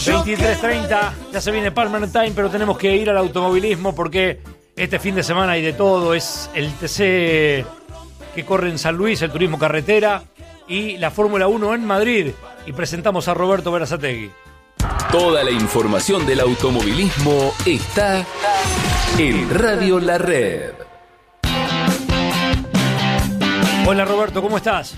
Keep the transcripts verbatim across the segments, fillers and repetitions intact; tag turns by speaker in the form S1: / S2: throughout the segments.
S1: veintitrés treinta, ya se viene Palmer Time, pero tenemos que ir al automovilismo porque este fin de semana hay de todo. Es el T C que corre en San Luis, el turismo carretera, y la Fórmula uno en Madrid. Y presentamos a Roberto Berazategui.
S2: Toda la información del automovilismo está en Radio La Red.
S1: Hola Roberto, ¿cómo estás?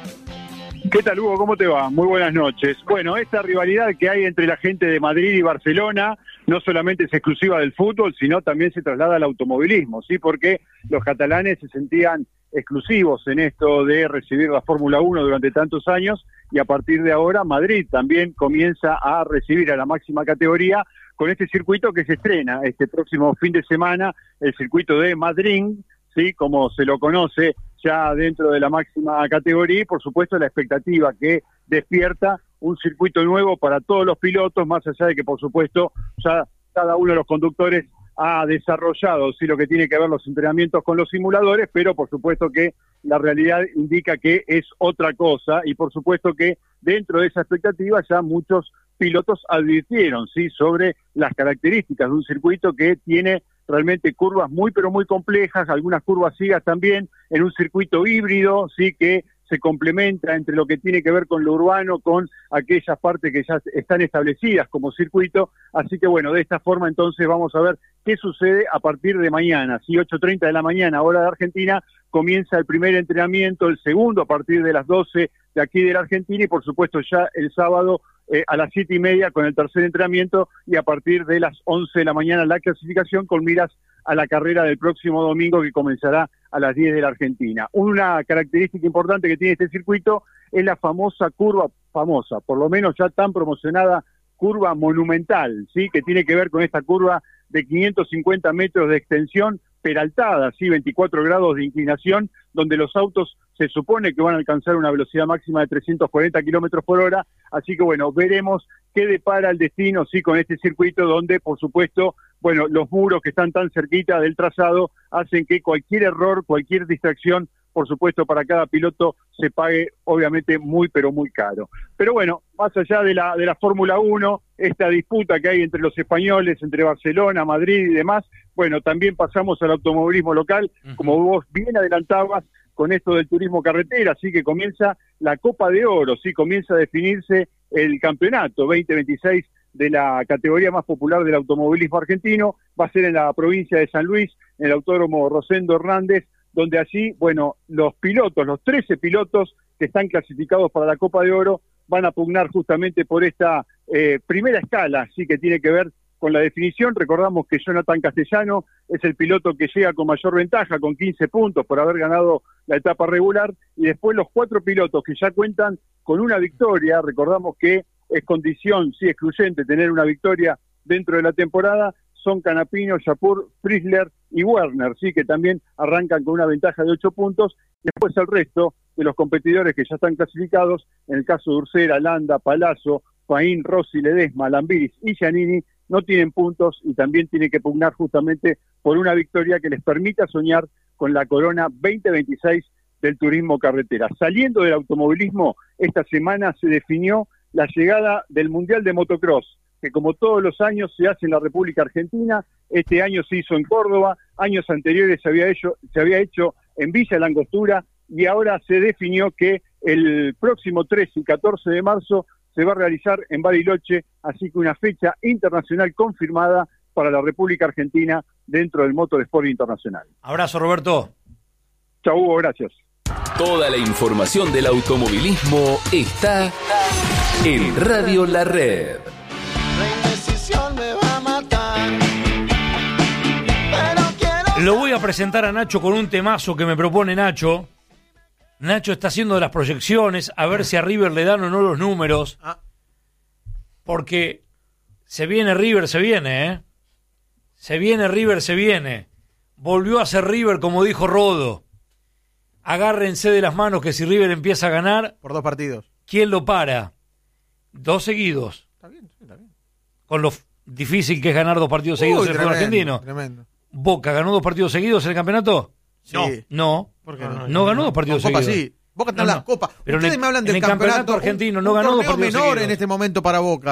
S3: ¿Qué tal, Hugo? ¿Cómo te va? Muy buenas noches. Bueno, esta rivalidad que hay entre la gente de Madrid y Barcelona no solamente es exclusiva del fútbol, sino también se traslada al automovilismo, ¿sí? Porque los catalanes se sentían exclusivos en esto de recibir la Fórmula uno durante tantos años, y a partir de ahora Madrid también comienza a recibir a la máxima categoría con este circuito que se estrena este próximo fin de semana, el circuito de Madrid, ¿sí? Como se lo conoce ya dentro de la máxima categoría, y por supuesto la expectativa que despierta un circuito nuevo para todos los pilotos, más allá de que por supuesto ya cada uno de los conductores ha desarrollado sí lo que tiene que ver los entrenamientos con los simuladores, pero por supuesto que la realidad indica que es otra cosa, y por supuesto que dentro de esa expectativa ya muchos pilotos advirtieron sí sobre las características de un circuito que tiene realmente curvas muy pero muy complejas, algunas curvas ciegas también, en un circuito híbrido, sí, que se complementa entre lo que tiene que ver con lo urbano, con aquellas partes que ya están establecidas como circuito. Así que bueno, de esta forma entonces vamos a ver qué sucede a partir de mañana. Si ocho treinta de la mañana, hora de Argentina, comienza el primer entrenamiento, el segundo a partir de las doce de aquí de la Argentina, y por supuesto ya el sábado eh, a las siete y media con el tercer entrenamiento, y a partir de las once de la mañana la clasificación con miras a la carrera del próximo domingo, que comenzará a las diez de la Argentina. Una característica importante que tiene este circuito es la famosa curva, famosa, por lo menos ya tan promocionada, curva monumental, ¿sí? Que tiene que ver con esta curva de quinientos cincuenta metros de extensión, peraltada, ¿sí? veinticuatro grados de inclinación, donde los autos se supone que van a alcanzar una velocidad máxima de trescientos cuarenta kilómetros por hora, así que bueno, veremos qué depara el destino, sí, con este circuito, donde por supuesto, bueno, los muros que están tan cerquita del trazado hacen que cualquier error, cualquier distracción, por supuesto, para cada piloto se pague obviamente muy pero muy caro. Pero bueno, más allá de la de la Fórmula uno, esta disputa que hay entre los españoles, entre Barcelona, Madrid y demás, bueno, también pasamos al automovilismo local, uh-huh. Como vos bien adelantabas con esto del turismo carretera, así que comienza la Copa de Oro, sí, comienza a definirse el campeonato veinte veintiséis de la categoría más popular del automovilismo argentino. Va a ser en la provincia de San Luis, en el Autódromo Rosendo Hernández, donde allí, bueno, los pilotos, los trece pilotos que están clasificados para la Copa de Oro, van a pugnar justamente por esta eh, primera escala, sí, que tiene que ver con la definición. Recordamos que Jonathan Castellano es el piloto que llega con mayor ventaja, con quince puntos por haber ganado la etapa regular, y después los cuatro pilotos que ya cuentan con una victoria. Recordamos que es condición, sí, excluyente tener una victoria dentro de la temporada, son Canapino, Yapur, Frizzler y Werner, sí, que también arrancan con una ventaja de ocho puntos. Después el resto de los competidores que ya están clasificados, en el caso de Ursera, Landa, Palazzo, Faín, Rossi, Ledesma, Lambiris y Giannini, no tienen puntos, y también tienen que pugnar justamente por una victoria que les permita soñar con la corona veinte veintiséis del turismo carretera. Saliendo del automovilismo, esta semana se definió la llegada del Mundial de Motocross, que como todos los años se hace en la República Argentina. Este año se hizo en Córdoba, años anteriores se había hecho, se había hecho en Villa La Angostura, y ahora se definió que el próximo trece y catorce de marzo se va a realizar en Bariloche, así que una fecha internacional confirmada para la República Argentina dentro del Motorsport Internacional.
S1: Abrazo, Roberto.
S3: Chau, Hugo, gracias.
S2: Toda la información del automovilismo está en Radio La Red.
S1: Lo voy a presentar a Nacho con un temazo que me propone Nacho. Nacho está haciendo las proyecciones a ver si a River le dan o no los números. Porque se viene River, se viene, ¿eh? Se viene River, se viene. Volvió a ser River, como dijo Rodo. Agárrense de las manos que si River empieza a ganar...
S4: Por dos partidos.
S1: ¿Quién lo para? Dos seguidos.
S4: Está bien, sí, está bien.
S1: Con lo difícil que es ganar dos partidos seguidos
S4: Uy,
S1: en el fútbol argentino.
S4: Tremendo.
S1: ¿Boca ganó dos partidos seguidos en el campeonato?
S4: Sí.
S1: No. No.
S4: ¿Por qué no?
S1: No, no ganó dos partidos
S4: Con Copa,
S1: seguidos.
S4: Sí. Boca está
S1: No,
S4: en
S1: no.
S4: la Copa.
S1: Pero
S4: Ustedes
S1: en el,
S4: me hablan del
S1: en el campeonato,
S4: campeonato
S1: argentino
S4: un,
S1: no
S4: un
S1: ganó dos
S4: torneo
S1: partidos
S4: menor
S1: seguidos.
S4: En este momento para Boca.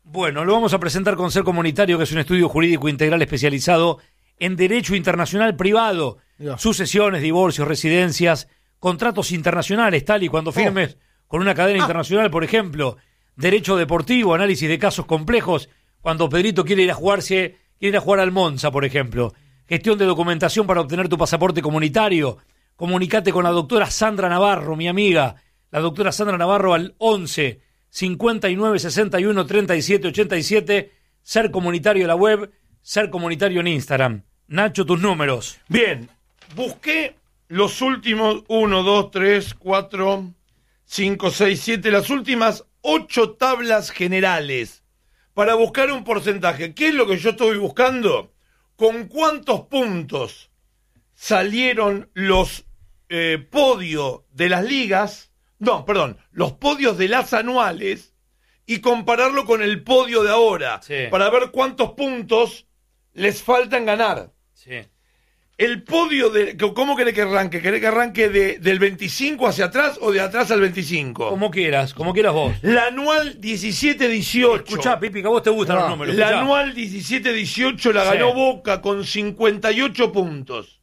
S1: Bueno, lo vamos a presentar con Ser Comunitario, que es un estudio jurídico integral especializado en derecho internacional privado, Dios. Sucesiones, divorcios, residencias, contratos internacionales, tal y cuando firmes oh. con una cadena ah. internacional, por ejemplo, derecho deportivo, análisis de casos complejos, cuando Pedrito quiere ir a jugarse, quiere ir a jugar al Monza, por ejemplo, gestión de documentación para obtener tu pasaporte comunitario. Comunicate con la doctora Sandra Navarro, mi amiga, la doctora Sandra Navarro al once cincuenta y nueve sesenta y uno treinta y siete ochenta y siete, Ser Comunitario en la web, Ser Comunitario en Instagram. Nacho, tus números.
S4: Bien, busqué los últimos uno, dos, tres, cuatro, cinco, seis, siete, las últimas ocho tablas generales para buscar un porcentaje. ¿Qué es lo que yo estoy buscando? ¿Con cuántos puntos salieron los eh, podios de las ligas? No, perdón, los podios de las anuales y compararlo con el podio de ahora, sí. para ver cuántos puntos les faltan ganar.
S1: Sí.
S4: El podio de... ¿Cómo querés que arranque? ¿Querés que arranque de, del veinticinco hacia atrás o de atrás al veinticinco?
S1: Como quieras, como quieras vos.
S4: La anual diecisiete dieciocho.
S1: Escuchá, Pipi, que a vos te gustan no, los números.
S4: La
S1: escuchá.
S4: anual diecisiete dieciocho la ganó sí. Boca con cincuenta y ocho puntos.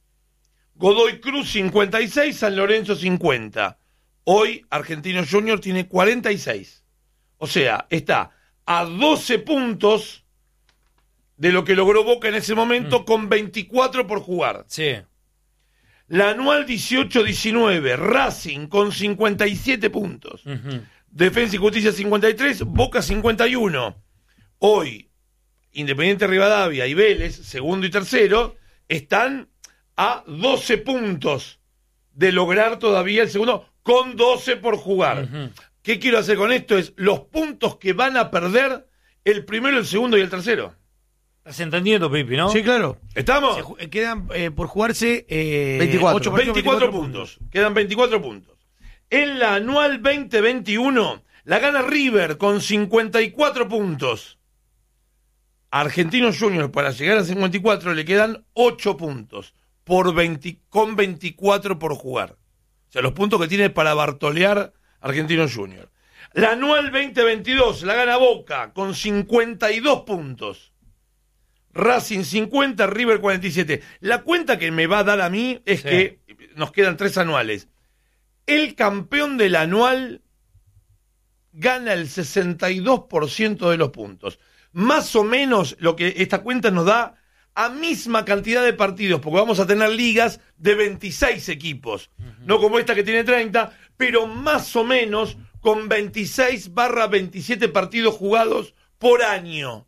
S4: Godoy Cruz cincuenta y seis, San Lorenzo cincuenta. Hoy Argentinos Juniors tiene cuarenta y seis. O sea, está a doce puntos de lo que logró Boca en ese momento, mm. con veinticuatro por jugar.
S1: Sí.
S4: La anual dieciocho diecinueve, Racing con cincuenta y siete puntos. Uh-huh. Defensa y Justicia cincuenta y tres, Boca cincuenta y uno. Hoy, Independiente Rivadavia y Vélez, segundo y tercero, están a doce puntos de lograr todavía el segundo, con doce por jugar. Uh-huh. ¿Qué quiero hacer con esto? Es los puntos que van a perder el primero, el segundo y el tercero.
S1: ¿Estás entendiendo, Pipi, no?
S5: Sí, claro.
S4: ¿Estamos?
S5: Se, quedan eh, por jugarse eh,
S4: veinticuatro.
S5: ocho
S4: veinticuatro, veinticuatro puntos. puntos. Quedan veinticuatro puntos. En la anual veinte veintiuno la gana River con cincuenta y cuatro puntos. Argentinos Juniors para llegar a cincuenta y cuatro le quedan ocho puntos por veinte, con veinticuatro por jugar. O sea, los puntos que tiene para bartolear Argentinos Juniors. La anual veinte veintidós la gana Boca con cincuenta y dos puntos. Racing cincuenta, River cuarenta y siete. La cuenta que me va a dar a mí es sí. que nos quedan tres anuales. El campeón del anual gana el sesenta y dos por ciento de los puntos. Más o menos lo que esta cuenta nos da a misma cantidad de partidos, porque vamos a tener ligas de veintiséis equipos. Uh-huh. No como esta que tiene treinta, pero más o menos con veintiséis barra veintisiete partidos jugados por año.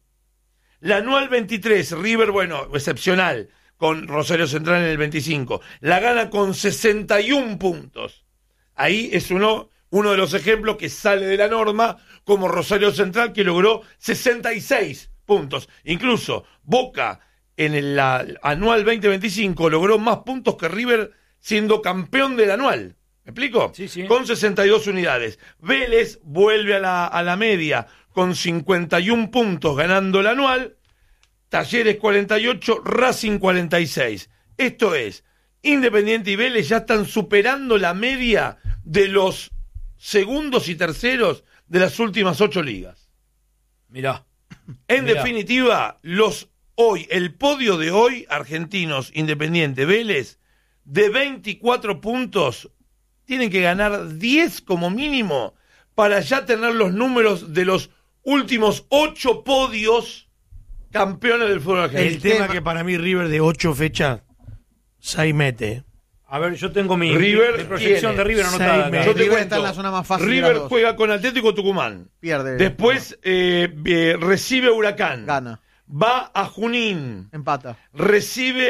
S4: La anual veintitrés, River, bueno, excepcional, con Rosario Central en el veinticinco. La gana con sesenta y uno puntos. Ahí es uno, uno de los ejemplos que sale de la norma, como Rosario Central, que logró sesenta y seis puntos. Incluso Boca, en el la, anual veinte veinticinco, logró más puntos que River siendo campeón del anual. ¿Me explico?
S1: Sí, sí.
S4: Con sesenta y dos unidades. Vélez vuelve a la, a la media con cincuenta y uno puntos ganando el anual. Talleres cuarenta y ocho, Racing cuarenta y seis. Esto es, Independiente y Vélez ya están superando la media de los segundos y terceros de las últimas ocho ligas.
S1: Mirá.
S4: En
S1: Mirá.
S4: definitiva, los hoy, el podio de hoy, Argentinos, Independiente, Vélez, de veinticuatro puntos, tienen que ganar diez como mínimo para ya tener los números de los últimos ocho podios campeones del fútbol argentino.
S5: El tema que para mí River de ocho fechas, seis mete.
S1: A ver, yo tengo mi,
S4: River
S1: mi, mi proyección
S4: tiene,
S1: de River anotada.
S4: Yo te
S6: River
S4: cuento,
S6: está en la zona más fácil.
S4: River juega con Atlético Tucumán.
S6: Pierde.
S4: Después eh, eh, recibe Huracán.
S6: Gana.
S4: Va a Junín.
S6: Empata.
S4: Recibe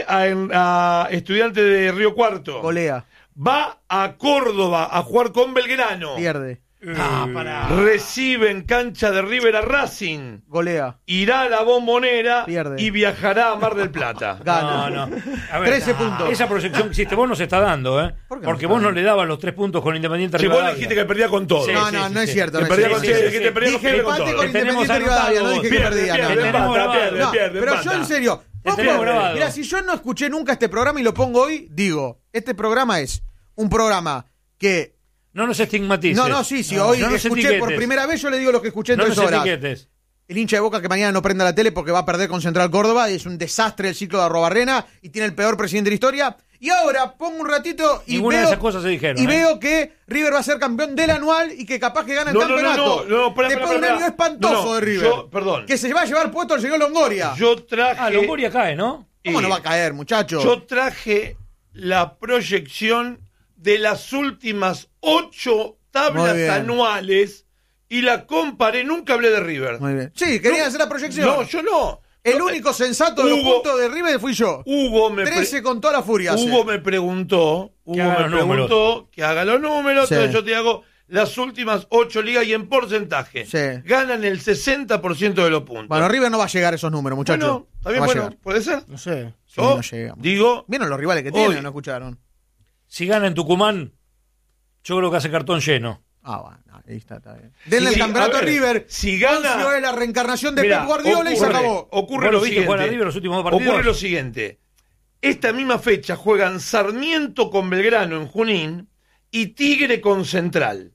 S4: a, a Estudiantes de Río Cuarto.
S6: Golea.
S4: Va a Córdoba a jugar con Belgrano.
S6: Pierde.
S5: Ah, para.
S4: Recibe en cancha de River a Racing.
S6: Golea.
S4: Irá a la Bombonera.
S6: Pierde.
S4: Y viajará a Mar del Plata.
S6: Gana.
S1: No, no. A ver,
S6: trece puntos.
S1: Esa proyección que hiciste vos no se está dando, ¿eh?
S6: ¿Por qué
S1: Porque
S6: no
S1: vos no le dabas los tres puntos con Independiente
S4: Si vos
S1: Rivadavia.
S4: le dijiste que perdía con todo.
S1: Sí,
S6: no,
S1: sí,
S6: no,
S1: sí,
S6: no
S1: sí.
S6: es cierto.
S4: Que
S6: No es
S4: perdía con
S6: cierto.
S4: todo. Que te perdía
S6: Dije
S4: con
S6: empate
S4: todo.
S6: con
S1: Te tenemos
S6: Independiente Rivadavia, no
S1: anotado,
S6: dije que
S4: pierde,
S6: perdía.
S4: pierde,
S6: no.
S1: Te tenemos
S4: empata,
S1: grabado.
S4: pierde,
S6: No,
S4: pierde,
S6: pero
S4: empata.
S6: yo en serio,
S1: Te
S6: vos
S1: tenemos
S6: podés-
S1: grabado.
S6: mirá, si yo no escuché nunca este programa y lo pongo hoy, digo, este programa es un programa que...
S1: No nos estigmatices.
S6: No, no, sí, sí, hoy
S1: no nos
S6: escuché por
S1: etiquetes.
S6: primera vez, yo le digo lo que escuché en
S1: No
S6: tres
S1: nos
S6: horas.
S1: etiquetes.
S6: el hincha de Boca que mañana no prenda la tele porque va a perder con Central Córdoba y es un desastre el ciclo de Arrobarrena y tiene el peor presidente de la historia. Y ahora pongo un ratito y
S1: Ninguna
S6: veo,
S1: de esas cosas se dijeron.
S6: y
S1: ¿eh?
S6: veo que River va a ser campeón del anual y que capaz que gana el
S4: No, no, no,
S6: campeonato.
S4: no, no, espera,
S6: Después
S4: espera,
S6: de un
S4: espera.
S6: año espantoso
S4: No, no,
S6: de River.
S4: yo- perdón.
S6: Que se va a llevar puesto el señor Longoria.
S4: Yo traje.
S1: Ah, Longoria cae, ¿no?
S6: ¿Cómo
S4: eh,
S6: no va a caer, muchacho?
S4: Yo traje la proyección de las últimas ocho tablas
S6: Muy bien.
S4: anuales y la comparé. Nunca hablé de River.
S6: Muy bien. Sí, querían
S4: No,
S6: hacer la proyección.
S4: No, yo no.
S6: El
S4: No,
S6: único sensato de los
S4: Hugo-
S6: puntos de River fui yo.
S4: Hugo me, pre-
S6: trece con toda la furia. hace.
S4: Hugo me preguntó, Hugo
S1: haga
S4: me
S1: los números.
S4: preguntó que haga los números,
S6: Sí.
S4: entonces yo te hago las últimas ocho ligas y en porcentaje.
S6: Sí.
S4: Ganan el sesenta por ciento de los puntos.
S6: Bueno, River no va a llegar a esos números, muchachos.
S4: Bueno, está bien,
S6: No va a
S4: bueno,
S6: llegar.
S4: puede ser.
S5: No sé.
S6: Sí,
S4: Yo
S6: no llegamos.
S4: digo,
S6: ¿Vieron los rivales que
S4: Hoy-
S6: tienen? ¿No escucharon?
S1: Si gana en Tucumán, yo creo que hace cartón lleno.
S6: Ah, bueno, ahí está, está bien. Denle
S4: Sí,
S6: el campeonato
S4: a
S6: a
S4: ver,
S6: River.
S4: si gana-
S6: Poncio es la reencarnación de
S4: Mirá,
S6: Pep Guardiola y se
S4: ocurre-
S6: acabó.
S4: Ocurre
S1: ¿Vos
S4: lo
S1: lo viste jugar a
S4: siguiente.
S1: River los últimos dos partidos?
S4: Ocurre lo siguiente. Esta misma fecha juegan Sarmiento con Belgrano en Junín y Tigre con Central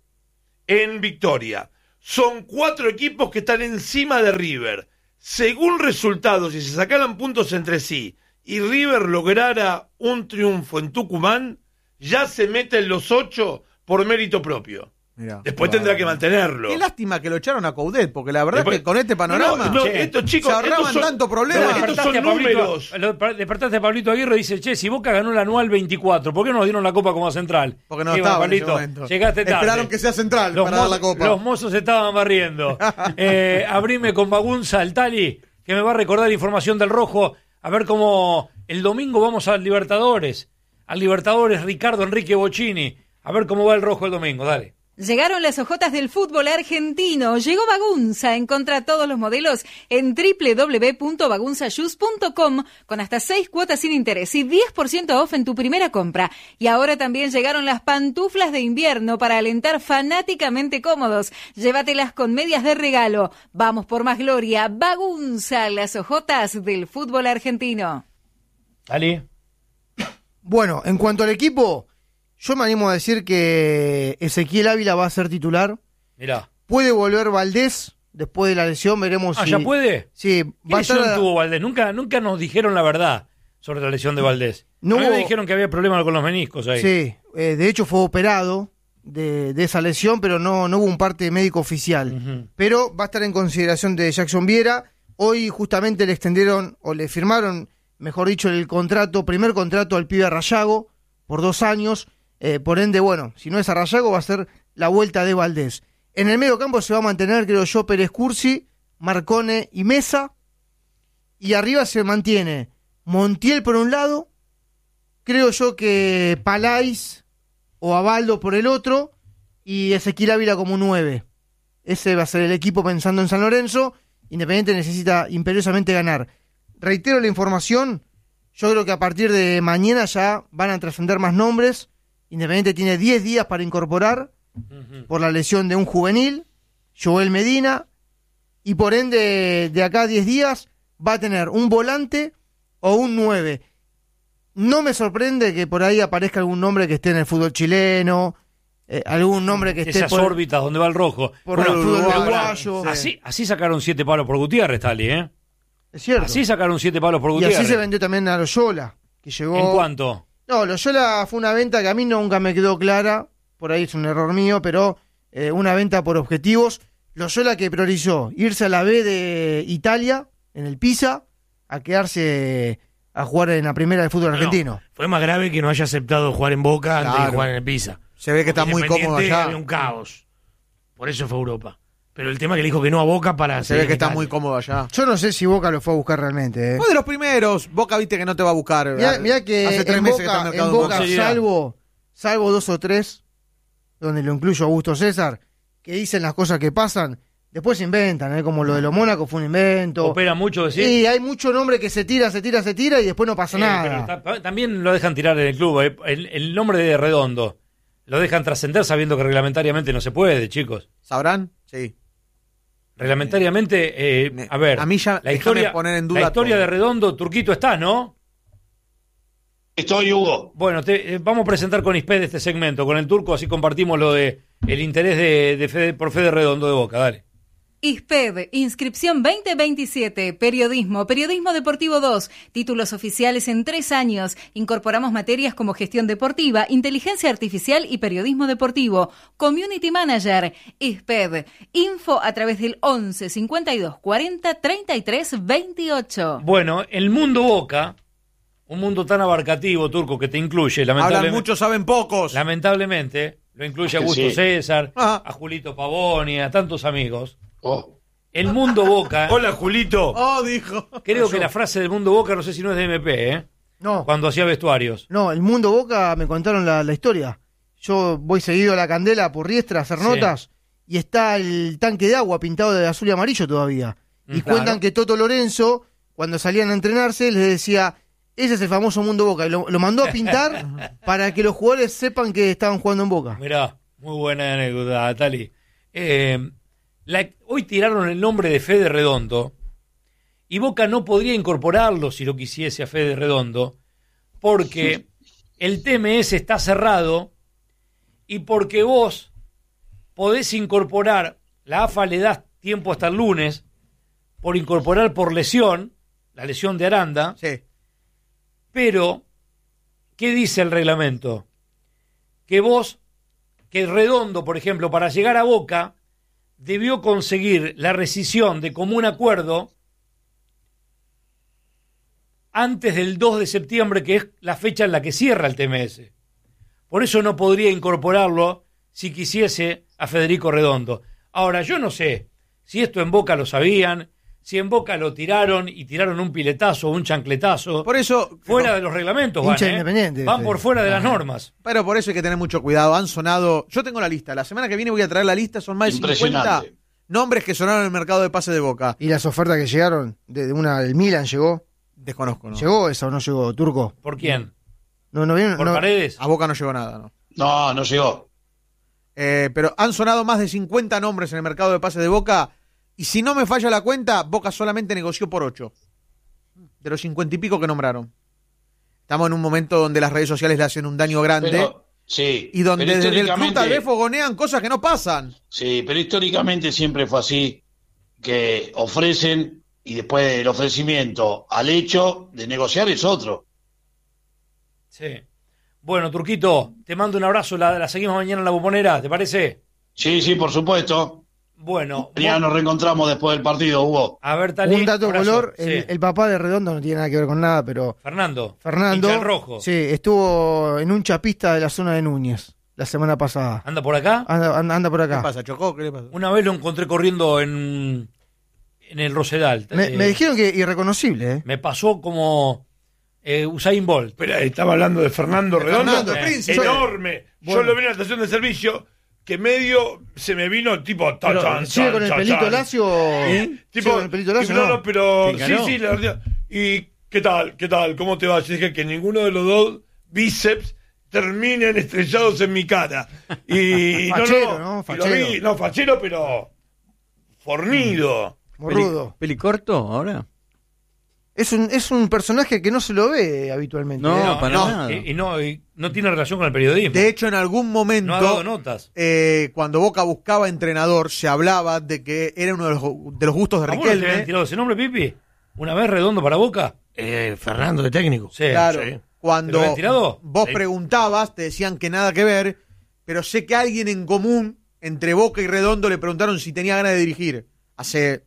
S4: en Victoria. Son cuatro equipos que están encima de River. Según resultados, si se sacaran puntos entre sí y River lograra un triunfo en Tucumán, ya se mete en los ocho por mérito propio.
S6: Mirá,
S4: Después
S6: qué
S4: tendrá que
S6: bárbaro.
S4: mantenerlo.
S6: Qué lástima que lo echaron a Coudet, porque la verdad
S4: Después-
S6: que con este panorama
S4: No, no,
S1: Che,
S4: estos chicos,
S6: se ahorraban
S4: estos son-
S6: tanto problema.
S4: no,
S6: Lo
S4: estos
S1: Despertaste
S4: son
S1: a Pablito-
S4: números.
S1: lo despertaste a Pablito Aguirre y dice, che, si Boca ganó el anual veinticuatro, ¿por qué no nos dieron la Copa como a Central?
S6: porque no
S1: Y
S6: estaba
S1: bueno,
S6: en ese
S1: Pablito,
S6: momento.
S1: llegaste tarde.
S6: Esperaron que sea Central
S1: Los
S6: para dar
S1: mozos-
S6: la Copa.
S1: Los mozos estaban barriendo. eh, abrime con Bagunza, el Tali, que me va a recordar información del Rojo. A ver cómo el domingo vamos al Libertadores. Al Libertadores Ricardo Enrique Bocchini. A ver cómo va el Rojo el domingo, dale.
S7: Llegaron las ojotas del fútbol argentino. Llegó Bagunza. Encontra todos los modelos en doble u doble u doble u punto bagunza shoes punto com con hasta seis cuotas sin interés y diez por ciento off en tu primera compra. Y ahora también llegaron las pantuflas de invierno para alentar fanáticamente cómodos. Llévatelas con medias de regalo. Vamos por más gloria. Bagunza, las ojotas del fútbol argentino.
S1: Ali.
S5: Bueno, en cuanto al equipo, yo me animo a decir que Ezequiel Ávila va a ser titular.
S1: Mirá.
S5: Puede volver Valdés después de la lesión, veremos
S1: Ah,
S5: si...
S1: ¿ya puede?
S5: Sí,
S1: ¿Qué
S5: va a estar...
S1: lesión tuvo Valdés? Nunca, nunca nos dijeron la verdad sobre la lesión de Valdés.
S5: No
S1: a mí
S5: hubo-
S1: me dijeron que había problemas con los meniscos ahí.
S5: Sí, eh, de hecho fue operado de, de esa lesión, pero no, no hubo un parte médico oficial.
S1: Ujú.
S5: Pero va a estar en consideración de Jackson Viera. Hoy justamente le extendieron, o le firmaron, mejor dicho, el contrato, primer contrato al pibe Rayago, por dos años. Eh, por ende, bueno, si no es a Rayago, va a ser la vuelta de Valdés. En el medio campo se va a mantener, creo yo, Pérez Cursi, Marcone y Mesa. Y arriba se mantiene Montiel por un lado, creo yo que Palais o Abaldo por el otro, y Ezequiel Ávila como nueve. Ese va a ser el equipo pensando en San Lorenzo. Independiente necesita imperiosamente ganar. Reitero la información, yo creo que a partir de mañana ya van a trascender más nombres. Independiente tiene diez días para incorporar
S1: Ujú.
S5: por la lesión de un juvenil, Joel Medina, y por ende de acá a diez días va a tener un volante o un nueve. No me sorprende que por ahí aparezca algún nombre que esté en el fútbol chileno, eh, algún nombre que esté
S1: Esas
S5: por,
S1: órbitas donde va el Rojo.
S5: por
S1: Bueno,
S5: el fútbol
S1: pero pará,
S5: uruguayo.
S1: así, así sacaron siete palos por Gutiérrez, Tali, ¿eh?
S5: Es cierto.
S1: Así sacaron siete palos por
S5: Y
S1: Gutiérrez.
S5: así se vendió también a Loyola, que llegó...
S1: ¿En cuánto?
S5: No, Loyola fue una venta que a mí nunca me quedó clara, por ahí es un error mío, pero eh, una venta por objetivos. Loyola que priorizó irse a la B de Italia, en el Pisa, a quedarse a jugar en la primera del fútbol argentino.
S8: Fue más grave que no haya aceptado jugar en Boca antes
S6: Claro.
S8: de jugar en el Pisa.
S6: Se ve que está
S8: Porque
S6: muy cómodo
S8: Independiente
S6: allá.
S8: había un caos. Por eso fue a Europa. Pero el tema es que le dijo que no a Boca para...
S6: Se
S8: seguir
S6: ve que
S8: en
S6: está
S8: Italia.
S6: muy cómodo allá.
S5: Yo no sé si Boca lo fue a buscar realmente. ¿eh?
S6: Fue de los primeros. Boca viste que no te va a buscar.
S5: Mirá, mirá que
S6: Hace tres
S5: en
S6: meses que está
S5: Boca,
S6: en el mercado
S5: en
S6: de
S5: Boca,
S6: Boca.
S1: seriedad.
S5: salvo, salvo dos o tres, donde lo incluyo a Augusto César, que dicen las cosas que pasan, después se inventan, ¿eh? Como lo de los Mónacos fue un invento.
S1: Opera mucho, decir.
S5: Sí, hay mucho nombre que se tira, se tira, se tira y después no pasa
S1: Eh,
S5: nada.
S1: pero está- también lo dejan tirar en el club. eh. El, el nombre de Redondo lo dejan trascender sabiendo que reglamentariamente no se puede, chicos.
S6: ¿Sabrán? Sí.
S1: Reglamentariamente, eh,
S6: Me-
S1: a ver,
S6: a mí ya
S1: la
S6: déjame
S1: historia,
S6: poner en duda
S1: la historia
S6: todo.
S1: de Redondo, Turquito está, ¿no?
S9: Estoy, Hugo.
S1: Bueno, te, eh, vamos a presentar con Isped este segmento, con el turco, así compartimos lo de el interés de, de Fede- por Fede Redondo de Boca, dale.
S7: I S P E D, inscripción veinte veintisiete, periodismo, periodismo deportivo dos, títulos oficiales en tres años. Incorporamos materias como gestión deportiva, inteligencia artificial y periodismo deportivo. Community Manager, I S P E D. Info a través del once cincuenta y dos cuarenta treinta y tres veintiocho.
S1: Bueno, el mundo Boca, un mundo tan abarcativo, Turco, que te incluye, lamentablemente.
S6: Hablan muchos, saben pocos.
S1: Lamentablemente, lo incluye a Augusto
S9: Sí.
S1: César,
S6: Ajá.
S1: a Julito Pavoni, a tantos amigos.
S9: Oh.
S1: El mundo Boca,
S4: Hola, Julito.
S6: Oh, dijo.
S1: creo que la frase del mundo Boca, no sé si no es de M P, ¿eh?
S5: No,
S1: Cuando hacía vestuarios.
S5: no, el Mundo Boca me contaron la, la historia. Yo voy seguido a la Candela por Riestra a hacer
S1: Sí.
S5: notas y está el tanque de agua pintado de azul y amarillo todavía. Y
S1: Mm, claro.
S5: cuentan que Toto Lorenzo, cuando salían a entrenarse, les decía, ese es el famoso Mundo Boca. Y lo, lo mandó a pintar para que los jugadores sepan que estaban jugando en Boca.
S1: Mirá, muy buena anécdota, Tali. Eh, la- hoy tiraron el nombre de Fede Redondo y Boca no podría incorporarlo si lo quisiese a Fede Redondo porque el T M S está cerrado y porque vos podés incorporar, la A F A le das tiempo hasta el lunes por incorporar por lesión, la lesión de Aranda,
S6: Sí.
S1: pero ¿qué dice el reglamento? Que vos, que Redondo, por ejemplo, para llegar a Boca, debió conseguir la rescisión de común acuerdo antes del dos de septiembre, que es la fecha en la que cierra el T M S. Por eso no podría incorporarlo si quisiese a Federico Redondo. Ahora, yo no sé si esto en Boca lo sabían, si en Boca lo tiraron y tiraron un piletazo o un chancletazo.
S6: Por eso.
S1: Fuera de los reglamentos, van,
S5: Hincha
S1: ¿eh?
S5: independiente,
S1: Van
S5: sí.
S1: por fuera de las normas.
S6: Pero por eso hay que tener mucho cuidado. Han sonado. Yo tengo la lista. La semana que viene voy a traer la lista. Son más de cincuenta
S9: Impresionante.
S6: nombres que sonaron en el mercado de pase de Boca.
S5: Y las ofertas que llegaron, de, de una del Milan llegó.
S6: Desconozco, ¿no?
S5: ¿Llegó esa o no llegó, Turco?
S1: ¿Por quién?
S5: No, no vieron.
S1: ¿Por
S5: no-
S1: Paredes?
S6: A Boca no llegó nada, ¿no?
S9: No, no llegó.
S6: Eh, pero han sonado más de cincuenta nombres en el mercado de pase de Boca. Y si no me falla la cuenta, Boca solamente negoció por ocho. De los cincuenta y pico que nombraron. Estamos en un momento donde las redes sociales le hacen un daño grande.
S9: Pero, sí.
S6: y donde
S9: pero
S6: desde el club
S9: históricamente-
S6: tal vez fogonean cosas que no pasan.
S9: Sí, pero históricamente siempre fue así, que ofrecen y después del ofrecimiento al hecho de negociar es otro.
S1: Sí. Bueno, Turquito, te mando un abrazo. La, la seguimos mañana en la Bombonera, ¿te parece?
S9: Sí, sí, por supuesto.
S1: Bueno.
S9: Ya
S1: vos-
S9: nos reencontramos después del partido, Hugo.
S1: A ver, Tali.
S5: Un dato de
S1: abrazo.
S5: color,
S1: Sí.
S5: el, el papá de Redondo no tiene nada que ver con nada, pero
S1: Fernando.
S5: Fernando,
S1: hincha del rojo.
S5: sí, estuvo en un chapista de la zona de Núñez la semana pasada.
S1: ¿Anda por acá?
S5: Anda, anda, anda por
S6: ¿Qué
S5: acá.
S6: pasa? ¿Chocó? ¿Qué le pasa?
S1: Una vez lo encontré corriendo en, en el Rosedal.
S5: Me,
S1: Eh,
S5: me dijeron que irreconocible, ¿eh?
S1: me pasó como eh, Usain Bolt.
S4: Espera, estaba hablando de Fernando Redondo.
S6: Fernando,
S1: el
S4: Eh,
S6: príncipe.
S4: Enorme. Yo
S5: Bueno.
S4: lo vi en la estación de servicio, que medio se me vino tipo... ta,
S5: Pero,
S4: chan,
S5: ¿sigue
S4: chan,
S5: con el
S4: chan,
S5: pelito
S4: chan.
S5: lacio? ¿Sigue
S4: Tipo,
S5: con el pelito lacio?
S4: no,
S5: No.
S4: no, pero
S8: ¿Te
S4: sí,
S8: ganó?
S4: sí, la verdad. ¿Y qué tal? ¿Qué tal? ¿Cómo te va? Yo dije que ninguno de los dos bíceps terminen estrellados en mi cara. Y
S5: Fachero,
S4: no,
S5: ¿no?
S4: no, y
S5: Fachero.
S4: lo vi, no, fachero, pero fornido.
S5: Morrudo.
S10: ¿Pelicorto ahora?
S5: Es un, es un personaje que no se lo ve habitualmente.
S10: No,
S5: ¿eh?
S1: No,
S10: para
S1: no,
S10: nada.
S1: y, y no, y no tiene relación con el periodismo.
S6: De hecho, en algún momento,
S1: no ha dado notas.
S6: eh, cuando Boca buscaba entrenador, se hablaba de que era uno de los, de los gustos de
S1: ¿A vos no te habían
S6: Riquelme.
S1: tirado ese nombre, Pipi? ¿Una vez Redondo para Boca?
S8: Eh, Fernando de técnico.
S1: Sí.
S6: Claro,
S8: sí.
S1: ¿Te lo
S6: cuando
S1: habían tirado?
S6: vos
S1: Sí.
S6: preguntabas, te decían que nada que ver, pero sé que alguien en común entre Boca y Redondo le preguntaron si tenía ganas de dirigir. Hace...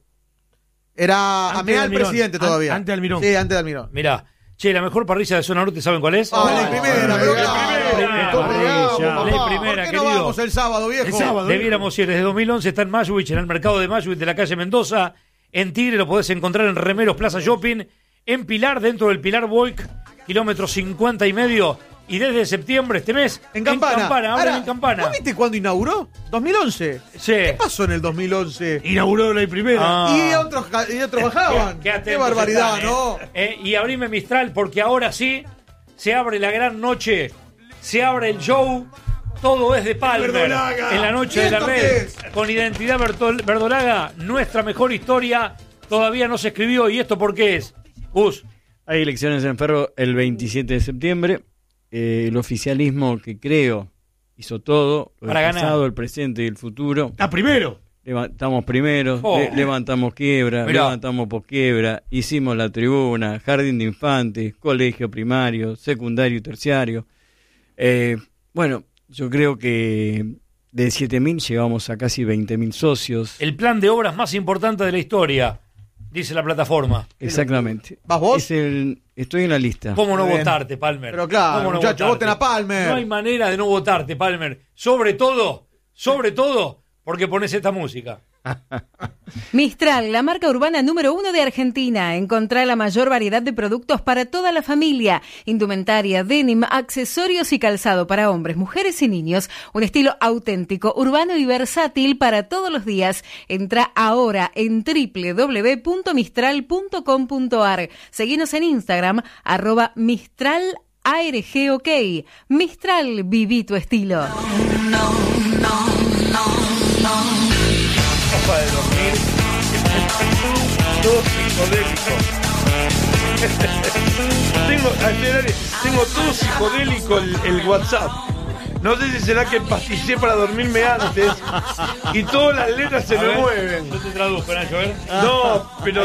S6: Era
S8: Antes de
S6: Ameal
S8: Almirón.
S6: presidente
S8: An-
S6: todavía.
S8: antes de Almirón.
S6: Sí, antes de Almirón.
S1: Mirá, che, la mejor parrilla de zona norte, ¿saben cuál es?
S6: Ah, la primera, pero claro.
S1: primera,
S6: ¿Cómo
S1: parrilla.
S6: llegamos,
S1: La
S6: papá?
S1: primera,
S6: ¿Por qué no
S1: querido.
S6: vamos el sábado, viejo?
S8: El sábado.
S1: Debiéramos ir desde dos mil once, está en Mayuich, en el mercado de Mayuich de la calle Mendoza. En Tigre lo podés encontrar en Remeros Plaza Shopping. En Pilar, dentro del Pilar Boic, kilómetro cincuenta y medio. Y desde septiembre este mes,
S6: En Campana.
S1: En Campana, abren
S6: Ahora,
S1: en Campana.
S6: ¿no viste cuándo inauguró? ¿dos mil once?
S1: Sí.
S6: ¿Qué pasó en el dos mil once?
S8: Inauguró la primera.
S1: Ah.
S6: Y otros, ca- y otros bajaban.
S1: Qué
S6: Qué,
S1: atentos
S6: barbaridad,
S1: están,
S6: ¿no?
S1: ¿eh? Eh, y abrime Mistral, porque ahora sí se abre la gran noche, se abre el show. Todo es de Palmer.
S4: Verdolaga.
S1: En la noche
S6: ¿Y
S1: de la
S6: esto
S1: red.
S6: qué es?
S1: Con identidad Bertol- Verdolaga, nuestra mejor historia todavía no se escribió. ¿Y esto por qué es? Gus.
S10: Hay elecciones en Ferro el veintisiete de septiembre. Eh, el oficialismo que creo hizo todo, lo
S1: Para
S10: del
S1: ganar.
S10: pasado, el presente y el futuro.
S8: Está primero.
S10: Levantamos primeros,
S1: Oh.
S10: le- levantamos quiebra,
S1: Mirá.
S10: levantamos posquiebra, hicimos la tribuna, jardín de infantes, colegio primario, secundario y terciario. Eh, bueno, yo creo que de siete mil llegamos a casi veinte mil socios.
S1: El plan de obras más importante de la historia, dice la plataforma.
S10: Exactamente.
S6: ¿Vas vos?
S10: Es el, estoy en la lista.
S1: ¿Cómo no
S6: Muy bien.
S1: votarte, Palmer?
S6: Pero claro,
S1: ¿Cómo no
S6: muchachos,
S1: votarte?
S6: voten a Palmer.
S1: No hay manera de no votarte, Palmer. Sobre todo, sobre todo, porque pones esta música.
S7: Mistral, la marca urbana número uno de Argentina. Encontrá la mayor variedad de productos para toda la familia. Indumentaria, denim, accesorios y calzado para hombres, mujeres y niños. Un estilo auténtico, urbano y versátil para todos los días. Entra ahora en doble u doble u doble u punto mistral punto com punto a r. Seguinos en Instagram, arroba Mistral A R G OK. Mistral, viví tu estilo.
S4: Para de dormir. Todo psicodélico. tengo, ayer, tengo todo psicodélico el, el WhatsApp. No sé si será que pastillé para dormirme antes y todas las letras se
S1: A
S4: me
S1: ver,
S4: mueven.
S1: Yo te traduzco, Nacho, a ver.
S4: No, pero